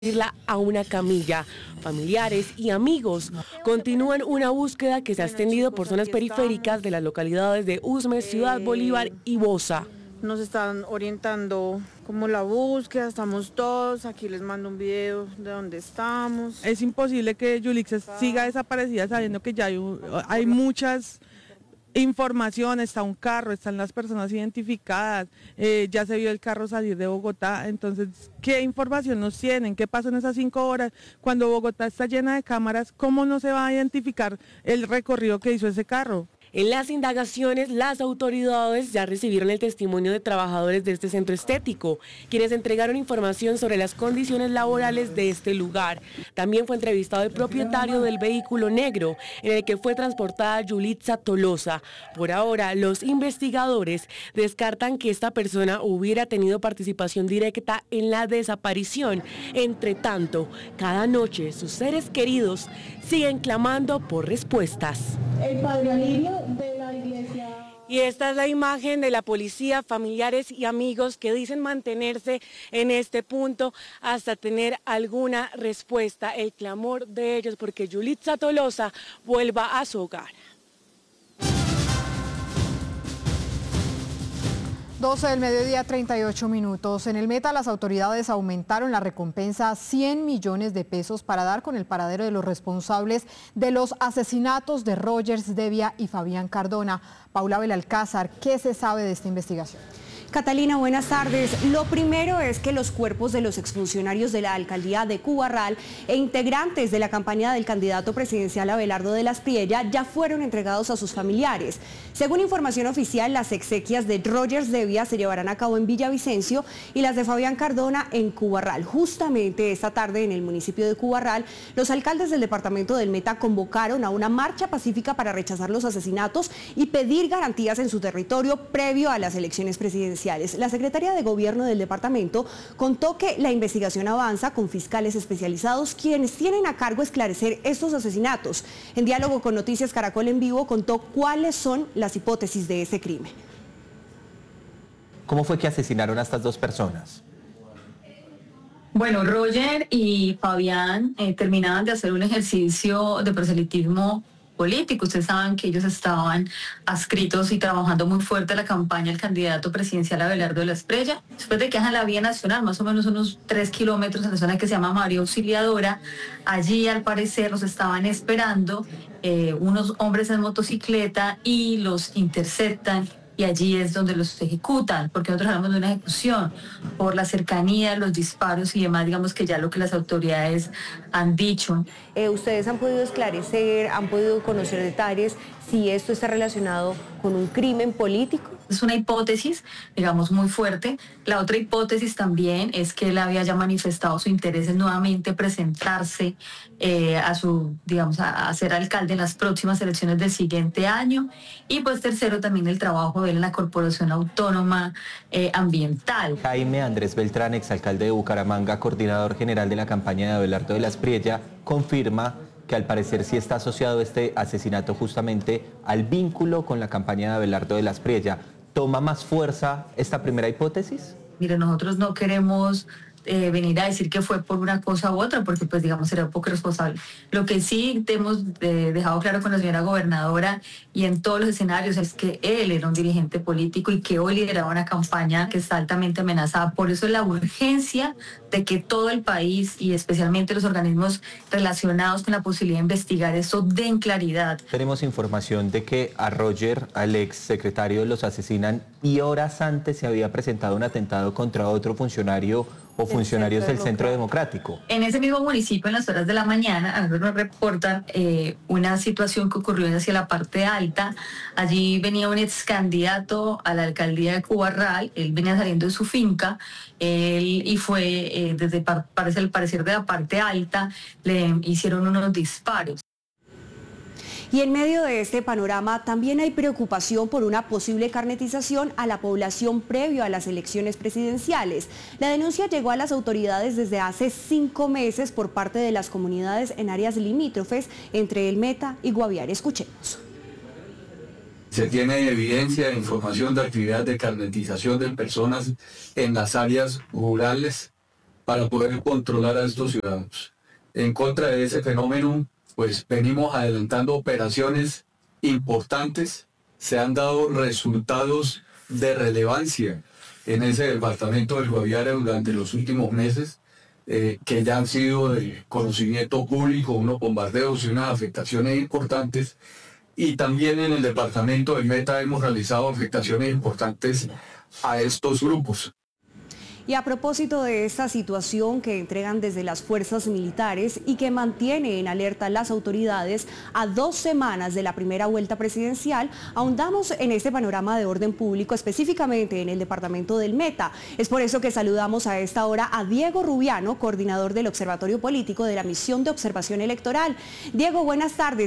a una camilla. Familiares y amigos continúan una búsqueda que se ha extendido por zonas periféricas de las localidades de Usme, Ciudad Bolívar y Bosa. Nos están orientando como la búsqueda, estamos todos, aquí les mando un video de dónde estamos. Es imposible que Yulixa siga desaparecida sabiendo que ya hay muchas información, está un carro, están las personas identificadas, ya se vio el carro salir de Bogotá. Entonces, ¿qué información nos tienen? ¿Qué pasó en esas 5 horas? Cuando Bogotá está llena de cámaras, ¿cómo no se va a identificar el recorrido que hizo ese carro? En las indagaciones, las autoridades ya recibieron el testimonio de trabajadores de este centro estético, quienes entregaron información sobre las condiciones laborales de este lugar. También fue entrevistado el propietario del vehículo negro en el que fue transportada Yulitza Tolosa. Por ahora, los investigadores descartan que esta persona hubiera tenido participación directa en la desaparición. Entre tanto, cada noche sus seres queridos siguen clamando por respuestas. El padre Alirio de la iglesia. Y esta es la imagen de la policía, familiares y amigos que dicen mantenerse en este punto hasta tener alguna respuesta. El clamor de ellos porque Yulitza Tolosa vuelva a su hogar. 12 del mediodía, 38 minutos. En el Meta, las autoridades aumentaron la recompensa a 100 millones de pesos para dar con el paradero de los responsables de los asesinatos de Rogers Devia y Fabián Cardona. Paula Belalcázar, ¿qué se sabe de esta investigación? Catalina, buenas tardes. Lo primero es que los cuerpos de los exfuncionarios de la alcaldía de Cubarral e integrantes de la campaña del candidato presidencial Abelardo de la Espriella ya fueron entregados a sus familiares. Según información oficial, las exequias de Rogers Devia se llevarán a cabo en Villavicencio y las de Fabián Cardona en Cubarral. Justamente esta tarde en el municipio de Cubarral, los alcaldes del departamento del Meta convocaron a una marcha pacífica para rechazar los asesinatos y pedir garantías en su territorio previo a las elecciones presidenciales. La secretaria de Gobierno del departamento contó que la investigación avanza con fiscales especializados quienes tienen a cargo esclarecer estos asesinatos. En diálogo con Noticias Caracol en Vivo contó cuáles son las hipótesis de ese crimen. ¿Cómo fue que asesinaron a estas dos personas? Bueno, Roger y Fabián terminaban de hacer un ejercicio de proselitismo político. Ustedes saben que ellos estaban adscritos y trabajando muy fuerte la campaña del candidato presidencial Abelardo de la Espriella. Después de que dejan la vía nacional, más o menos unos 3 kilómetros en la zona que se llama María Auxiliadora, allí al parecer los estaban esperando unos hombres en motocicleta y los interceptan. Y allí es donde los ejecutan, porque nosotros hablamos de una ejecución por la cercanía, los disparos y demás, digamos que ya lo que las autoridades han dicho. ¿Ustedes han podido esclarecer, han podido conocer detalles si esto está relacionado con un crimen político? Es una hipótesis, digamos, muy fuerte. La otra hipótesis también es que él había ya manifestado su interés en nuevamente presentarse a ser alcalde en las próximas elecciones del siguiente año. Y pues tercero, también el trabajo de él en la Corporación Autónoma Ambiental. Jaime Andrés Beltrán, exalcalde de Bucaramanga, coordinador general de la campaña de Abelardo de la Espriella, confirma que al parecer sí está asociado este asesinato justamente al vínculo con la campaña de Abelardo de la Espriella. ¿Toma más fuerza esta primera hipótesis? Mire, nosotros no queremos venir a decir que fue por una cosa u otra, porque pues digamos sería un poco irresponsable. Lo que sí hemos dejado claro con la señora gobernadora y en todos los escenarios es que él era un dirigente político y que hoy lideraba una campaña que está altamente amenazada. Por eso la urgencia de que todo el país y especialmente los organismos relacionados con la posibilidad de investigar esto den claridad. Tenemos información de que a Roger, al ex secretario, los asesinan y horas antes se había presentado un atentado contra otro funcionario o funcionarios del Centro Democrático. En ese mismo municipio, en las horas de la mañana, a nosotros nos reportan una situación que ocurrió hacia la parte alta. Allí venía un ex candidato a la alcaldía de Cubarral, él venía saliendo de su finca, y fue desde al parecer de la parte alta, le hicieron unos disparos. Y en medio de este panorama también hay preocupación por una posible carnetización a la población previo a las elecciones presidenciales. La denuncia llegó a las autoridades desde hace 5 meses por parte de las comunidades en áreas limítrofes entre El Meta y Guaviare. Escuchemos. Se tiene evidencia e información de actividades de carnetización de personas en las áreas rurales para poder controlar a estos ciudadanos. En contra de ese fenómeno, pues venimos adelantando operaciones importantes, se han dado resultados de relevancia en ese departamento del Guaviare durante los últimos meses, que ya han sido de conocimiento público, unos bombardeos y unas afectaciones importantes, y también en el departamento del Meta hemos realizado afectaciones importantes a estos grupos. Y a propósito de esta situación que entregan desde las fuerzas militares y que mantiene en alerta las autoridades a 2 semanas de la primera vuelta presidencial, ahondamos en este panorama de orden público, específicamente en el departamento del Meta. Es por eso que saludamos a esta hora a Diego Rubiano, coordinador del Observatorio Político de la Misión de Observación Electoral. Diego, buenas tardes.